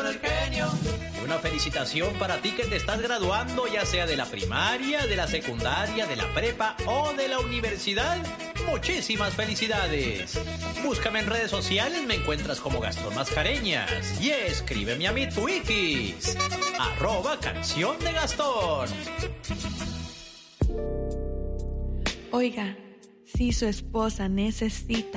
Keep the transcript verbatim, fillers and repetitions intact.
con el genio. Una felicitación para ti que te estás graduando, ya sea de la primaria, de la secundaria, de la prepa o de la universidad. Muchísimas felicidades. Búscame en redes sociales, me encuentras como Gastón Mascareñas. Y escríbeme a mi Twittis, arroba canción de Gastón. Oiga, si su esposa necesita